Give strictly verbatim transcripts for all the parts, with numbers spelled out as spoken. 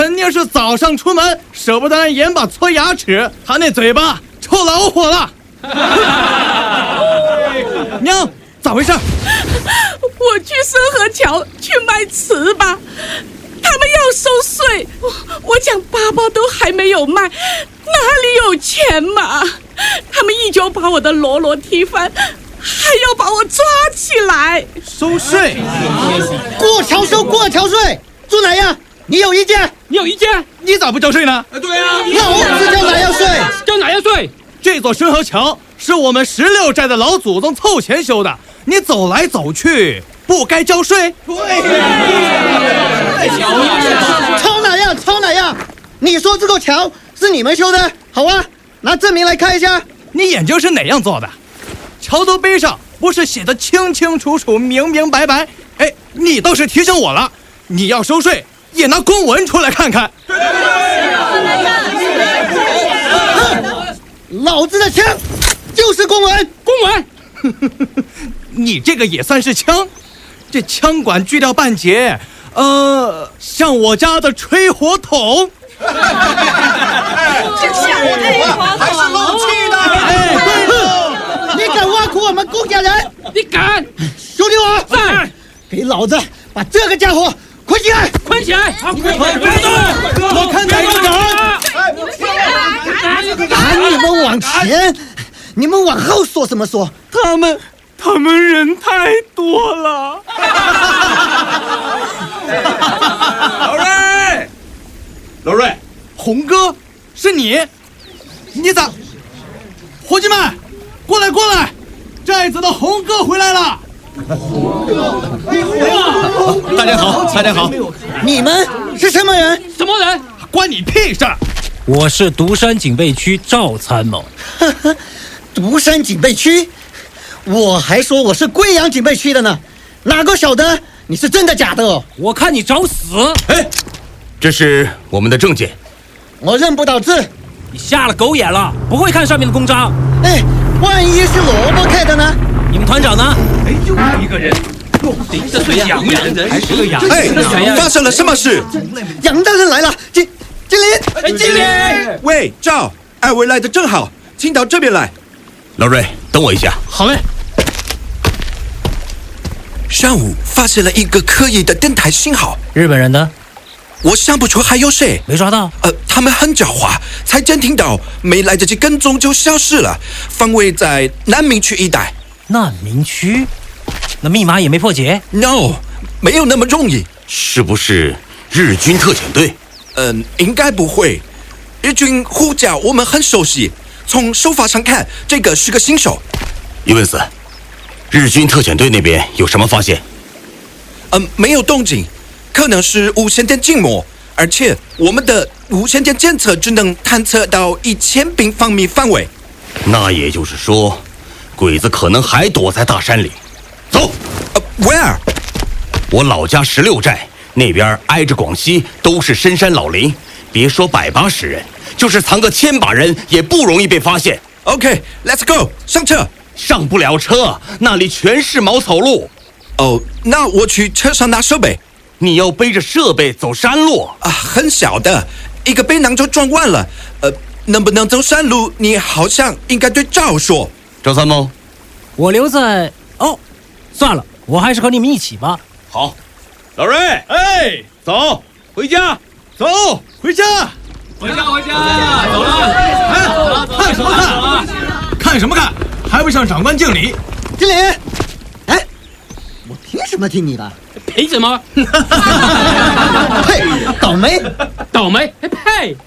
肯定是早上出门舍不得让盐巴搓牙齿，他那嘴巴臭老火了。娘，咋回事？ 我去深河桥去卖糍粑，他们要收税，我我讲八包都还没有卖，哪里有钱嘛？他们依旧把我的罗罗踢翻，还要把我抓起来收税。 过桥收过桥税，朱乃呀，你有意见？ 你有意见？ 你咋不交税呢？ 对啊， 老子交哪样税？ 交哪样税？ 这座深河桥是我们十六寨的老祖宗凑钱修的，你走来走去不该交税？对， 抄哪样抄哪样？你说这座桥是你们修的，好啊，拿证明来看一下。 你眼睛是哪样做的？桥头碑上不是写的清清楚楚、明明白白？哎，你倒是提醒我了，你要收税也拿公文出来看看。 老子的枪就是公文， 公文。 你这个也算是枪？这枪管锯掉半截，呃，像我家的吹火筒。 这像我吹火筒， 还是漏气的。 哎，对了， 你敢挖苦我们公家人？ 你敢？ 兄弟我在， 给老子把这个家伙捆起来！ 捆起来！好，捆起来！ 我看哪个敢？ 喊你们往前，你们往后说什么说？ 他们，他们人太多了。 老瑞，老瑞， 红哥，是你？你咋？伙计们，过来过来，寨子的红哥回来了。 大家好，大家好。 你们是什么人？ 什么人？ 关你屁事！ 我是独山警备区赵参谋。 呵呵，独山警备区，我还说我是贵阳警备区的呢，哪个晓得你是真的假的哦？ 我看你找死！ 哎，这是我们的证件。 我认不到字。 你瞎了狗眼了，不会看上面的公章。 哎，万一是萝卜开的呢？ 你们团长呢？ 哎，又一个人。这是洋人还是个洋人？ 哎，发生了什么事？ 杨大人来了，经经理， 哎，经理。 喂，赵，二位来的正好，请到这边来。 老瑞，等我一下。 好嘞。 上午发现了一个可疑的电台信号， 日本人的？ 我想不出还有谁。 没抓到？ 呃，他们很狡猾，才监听到，没来得及跟踪就消失了，方位在南明区一带。 难民区？那密码也没破解 ？No， 没有那么容易。 是不是日军特遣队？ 嗯，应该不会。日军呼叫我们很熟悉，从手法上看，这个是个新手。 伊文斯，日军特遣队那边有什么发现？ 嗯，没有动静，可能是无线电静默，而且我们的无线电监测只能探测到一千平方米范围。 那也就是说，鬼子可能还躲在大山里。走。 呃 ，Where？ 我老家十六寨那边挨着广西，都是深山老林，别说百八十人，就是藏个千把人也不容易被发现。 OK，Let's go， 上车。 上不了车，那里全是茅草路。 哦，那我去车上拿设备。 你要背着设备走山路啊？很小的，一个背囊就装完了。呃，能不能走山路？你好像应该对赵说。 赵参谋， 我留在……哦，算了，我还是和你们一起吧。 好，老瑞， 哎，走，回家，走，回家， 回家，回家，走了。 哎，看什么看？看什么看？还不向长官敬礼？ 经理，哎，我凭什么听你的？ 凭什么？ 呸！倒霉， 倒霉，呸！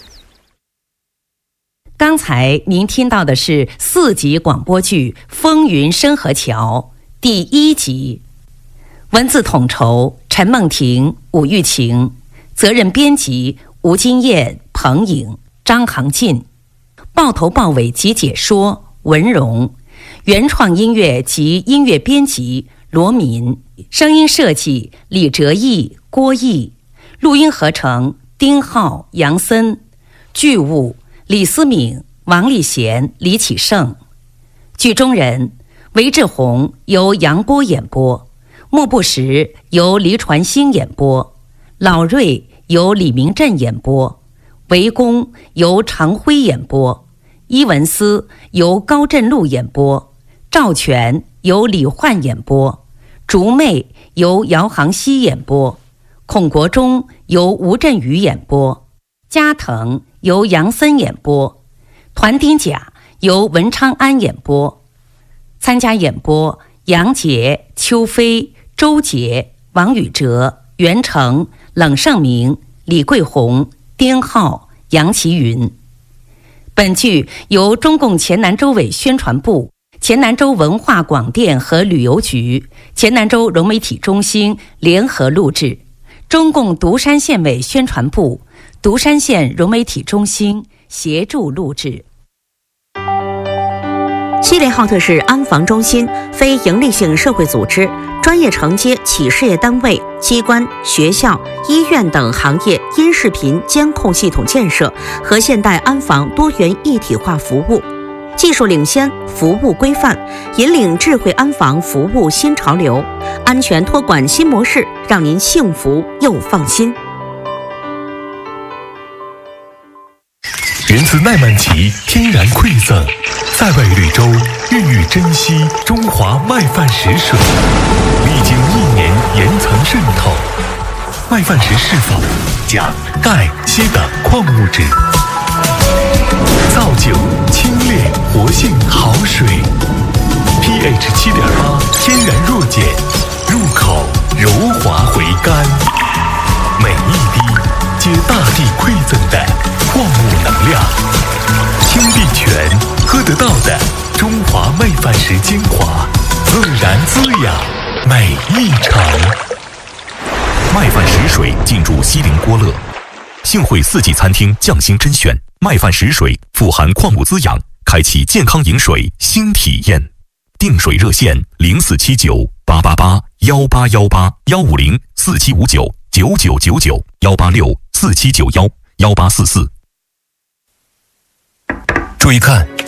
刚才您听到的是四集广播剧《风云深河桥》第一集，文字统筹陈梦婷、武玉晴，责任编辑吴金燕、彭颖、张航进，报头报尾及解说文荣，原创音乐及音乐编辑罗敏，声音设计李哲义、郭毅，录音合成丁浩、杨森，剧务李思敏、王立贤、李启胜，剧中人韦志宏由杨波演播，莫不时由黎传兴演播，老瑞由李明镇演播，围攻由常辉演播，伊文斯由高振禄演播，赵全由李焕演播，竹妹由姚航熙演播，孔国忠由吴振宇演播，加藤由杨森演播，团丁甲由文昌安演播。参加演播杨杰、邱飞、周杰、王宇哲、袁成、冷胜明、李桂红、丁浩、杨其云。本剧由中共黔南州委宣传部、黔南州文化广电和旅游局、黔南州融媒体中心联合录制，中共独山县委宣传部、独山县融媒体中心协助录制。 锡林浩特市安防中心非营利性社会组织，专业承接企事业单位、机关、学校、医院等行业因视频监控系统建设和现代安防多元一体化服务，技术领先，服务规范，引领智慧安防服务新潮流，安全托管新模式，让您幸福又放心。 源自奈曼奇天然馈赠，在外绿洲孕育珍惜中华麦饭石水，历经一年岩层渗透，麦饭石释放钾、钙、硒等矿物质，造就清冽活性好水。pH 七点八，天然弱碱，入口柔滑回甘，每一滴皆大地馈赠的矿物能量，清碧泉喝得到的中华麦饭石精华，自然滋养每一程。 麦饭石水进驻西林郭勒，幸会四季餐厅匠心甄选麦饭石水，富含矿物滋养，开启健康饮水新体验。订水热线零四七九八八八幺八幺八幺五零四七五九九九九九幺八六四七九幺幺八四四。 注意看，